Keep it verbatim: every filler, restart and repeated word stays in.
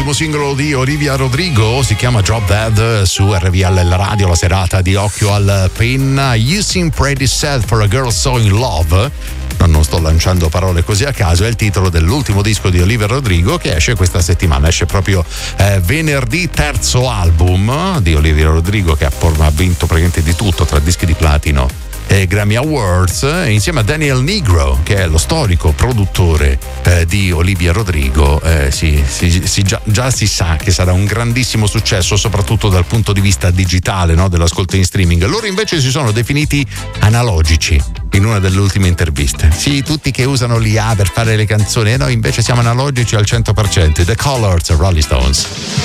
l'ultimo singolo di Olivia Rodrigo, si chiama Drop Dead, su R V L Radio, la serata di Occhio al Penna. You seem pretty sad for a girl so in love. No, non sto lanciando parole così a caso, è il titolo dell'ultimo disco di Olivia Rodrigo che esce questa settimana, esce proprio eh, venerdì, terzo album di Olivia Rodrigo che ha, ha vinto praticamente di tutto tra dischi di platino e Grammy Awards, insieme a Daniel Negro che è lo storico produttore eh, di Olivia Rodrigo. eh, si, si, si, già, già si sa che sarà un grandissimo successo soprattutto dal punto di vista digitale, no? Dell'ascolto in streaming. Loro invece si sono definiti analogici in una delle ultime interviste. Sì, tutti che usano l'I A per fare le canzoni, e noi invece siamo analogici al cento per cento. The Colors, Rolling Stones.